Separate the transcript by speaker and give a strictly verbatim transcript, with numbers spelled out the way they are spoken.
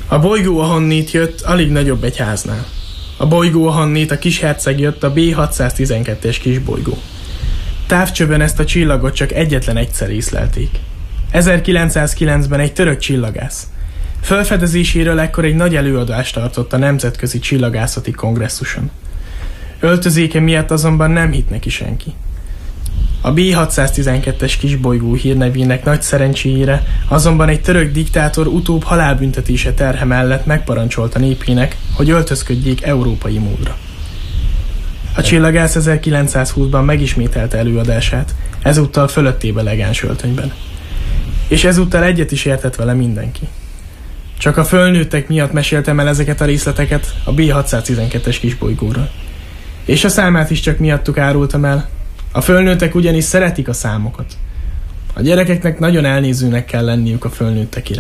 Speaker 1: A bolygó, ahonnét jött, alig nagyobb egy háznál. A bolygó, ahonnét a kis herceg jött, a bé hatszáztizenkettes kisbolygó. Távcsőben ezt a csillagot csak egyetlen egyszer észlelték. ezerkilencszázkilencben egy török csillagász. Fölfedezéséről ekkor egy nagy előadást tartott a Nemzetközi Csillagászati Kongresszuson. Öltözéke miatt azonban nem hitt neki senki. A bé hatszáztizenkettes kisbolygó hírnevének nagy szerencséjére azonban egy török diktátor utóbb halálbüntetése terhe mellett megparancsolta népének, hogy öltözködjék európai módra. A csillagász ezerkilencszázhúszban megismételte előadását, ezúttal fölöttébb elegáns öltönyben. És ezúttal egyet is értett vele mindenki. Csak a fölnőttek miatt meséltem el ezeket a részleteket a bé hatszáztizenkettes kisbolygóról. És a számát is csak miattuk árultam el. A fölnőttek ugyanis szeretik a számokat. A gyerekeknek nagyon elnézőnek kell lenniük a fölnőttek iránt.